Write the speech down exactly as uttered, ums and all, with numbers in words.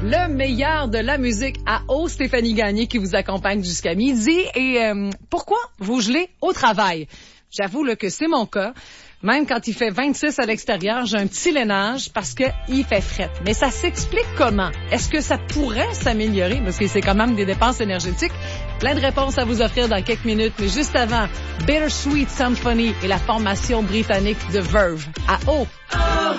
Le meilleur de la musique à eau, Stéphanie Gagné qui vous accompagne jusqu'à midi. Et euh, pourquoi vous gelez au travail? J'avoue là, que c'est mon cas. Même quand il fait vingt-six à l'extérieur, j'ai un petit lainage parce que il fait fret. Mais ça s'explique comment? Est-ce que ça pourrait s'améliorer? Parce que c'est quand même des dépenses énergétiques. Plein de réponses à vous offrir dans quelques minutes. Mais juste avant, Bittersweet Symphony et la formation britannique de Verve à eau.